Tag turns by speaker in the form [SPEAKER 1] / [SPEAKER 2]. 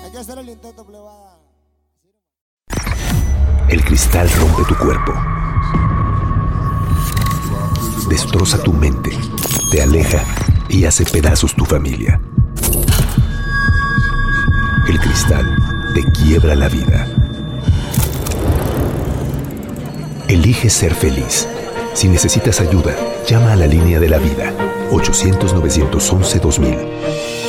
[SPEAKER 1] Hay que hacer el intento, plebada.
[SPEAKER 2] El cristal rompe tu cuerpo, destroza tu mente, te aleja y hace pedazos tu familia. El cristal te quiebra la vida. Elige ser feliz. Si necesitas ayuda, llama a la línea de la vida, 800-911-2000.